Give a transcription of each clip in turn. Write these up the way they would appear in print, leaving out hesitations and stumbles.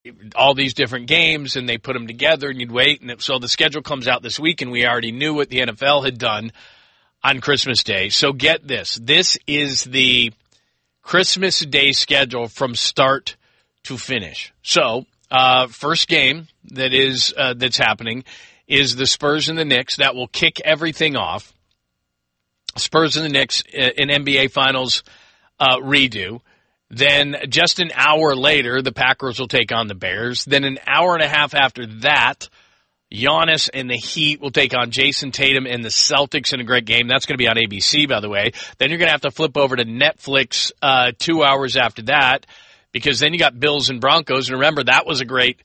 all these different games, and they put them together, and you'd wait. And so the schedule comes out this week, and we already knew what the NFL had done on Christmas Day. So get this. This is the Christmas Day schedule from start to finish. So first game that's happening is the Spurs and the Knicks. That will kick everything off. Spurs and the Knicks in NBA Finals redo. Then just an hour later, the Packers will take on the Bears. Then an hour and a half after that, Giannis and the Heat will take on Jason Tatum and the Celtics in a great game. That's going to be on ABC, by the way. Then you're going to have to flip over to Netflix 2 hours after that, because then you got Bills and Broncos. And remember, that's a great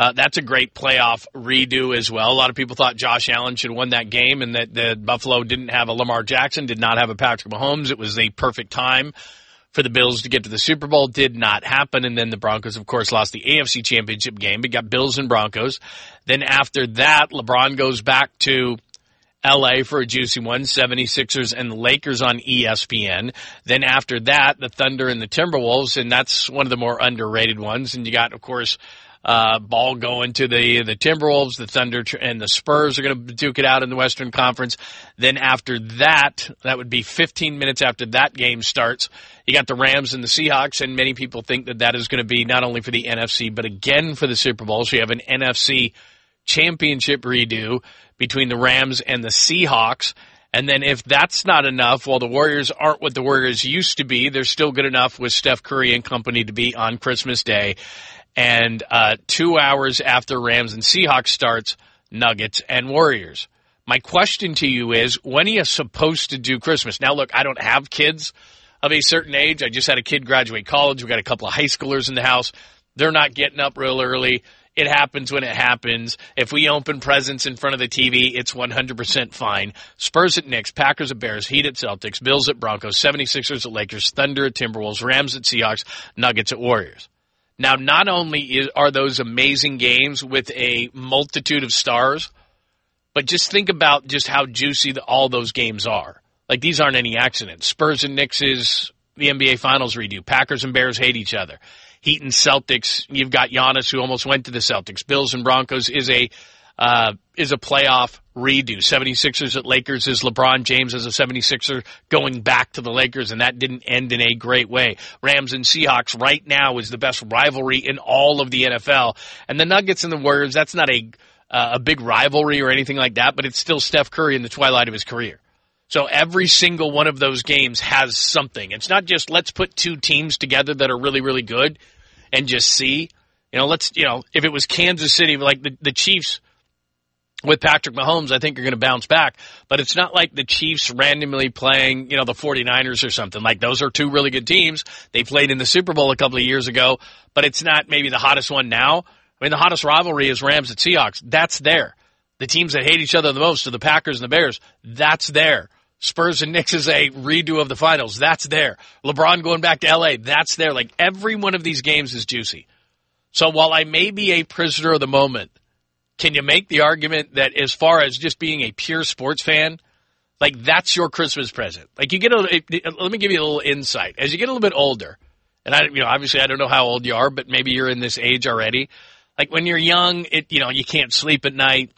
playoff redo as well. A lot of people thought Josh Allen should have won that game, and that Buffalo didn't have a Lamar Jackson, did not have a Patrick Mahomes. It was the perfect time for the Bills to get to the Super Bowl. Did not happen. And then the Broncos, of course, lost the AFC Championship game. We got Bills and Broncos. Then after that, LeBron goes back to L.A. for a juicy one, 76ers and the Lakers on ESPN. Then after that, the Thunder and the Timberwolves, and that's one of the more underrated ones. And you got, of course, ball going to the Timberwolves. The Thunder and the Spurs are going to duke it out in the Western Conference. Then after that, that would be 15 minutes after that game starts, you got the Rams and the Seahawks, and many people think that is going to be not only for the NFC, but again for the Super Bowl. So you have an NFC championship redo between the Rams and the Seahawks. And then if that's not enough, well, the Warriors aren't what the Warriors used to be. They're still good enough with Steph Curry and company to be on Christmas Day. And 2 hours after Rams and Seahawks starts, Nuggets and Warriors. My question to you is, when are you supposed to do Christmas? Now, look, I don't have kids of a certain age. I just had a kid graduate college. We got a couple of high schoolers in the house. They're not getting up real early. It happens when it happens. If we open presents in front of the TV, it's 100% fine. Spurs at Knicks, Packers at Bears, Heat at Celtics, Bills at Broncos, 76ers at Lakers, Thunder at Timberwolves, Rams at Seahawks, Nuggets at Warriors. Now, not only are those amazing games with a multitude of stars, but just think about just how juicy all those games are. Like, these aren't any accidents. Spurs and Knicks is the NBA Finals redo. Packers and Bears hate each other. Heat and Celtics, you've got Giannis, who almost went to the Celtics. Bills and Broncos is a playoff redo. 76ers at Lakers is LeBron James as a 76er going back to the Lakers, and that didn't end in a great way. Rams and Seahawks right now is the best rivalry in all of the NFL. And the Nuggets and the Warriors, that's not a big rivalry or anything like that, but it's still Steph Curry in the twilight of his career. So every single one of those games has something. It's not just let's put two teams together that are really, really good and just see. If it was Kansas City, like the Chiefs with Patrick Mahomes, I think are going to bounce back. But it's not like the Chiefs randomly playing, the 49ers or something. Like, those are two really good teams. They played in the Super Bowl a couple of years ago, but it's not maybe the hottest one now. I mean, the hottest rivalry is Rams at Seahawks. That's there. The teams that hate each other the most are the Packers and the Bears. That's there. Spurs and Knicks is a redo of the finals. That's there. LeBron going back to L.A. That's there. Like, every one of these games is juicy. So while I may be a prisoner of the moment, can you make the argument that as far as just being a pure sports fan, like, that's your Christmas present? Like, let me give you a little insight. As you get a little bit older, and obviously I don't know how old you are, but maybe you're in this age already. Like, when you're young, you can't sleep at night.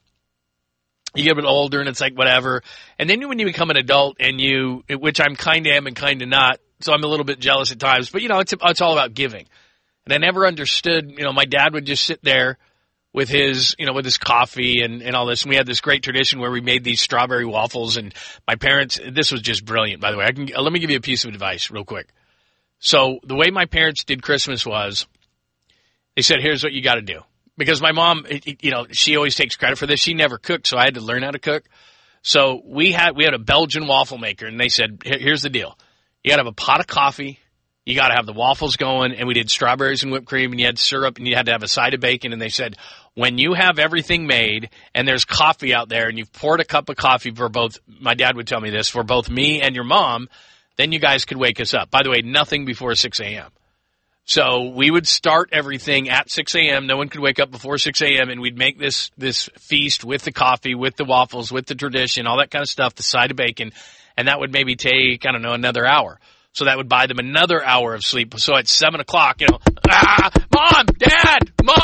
You get a bit older, and it's like whatever. And then when you become an adult, which I'm kind of am and kind of not, so I'm a little bit jealous at times. But it's all about giving. And I never understood. My dad would just sit there with his coffee and all this. And we had this great tradition where we made these strawberry waffles. And my parents, this was just brilliant, by the way. Let me give you a piece of advice real quick. So the way my parents did Christmas was, they said, "Here's what you got to do." Because my mom, she always takes credit for this. She never cooked, so I had to learn how to cook. So we had a Belgian waffle maker, and they said, "Here's the deal. You got to have a pot of coffee. You got to have the waffles going." And we did strawberries and whipped cream, and you had syrup, and you had to have a side of bacon. And they said, when you have everything made and there's coffee out there and you've poured a cup of coffee for both, my dad would tell me this, for both me and your mom, then you guys could wake us up. By the way, nothing before 6 a.m. So we would start everything at 6 a.m. No one could wake up before 6 a.m. And we'd make this feast with the coffee, with the waffles, with the tradition, all that kind of stuff, the side of bacon. And that would maybe take, another hour. So that would buy them another hour of sleep. So at 7 o'clock, Mom, Dad, Mom.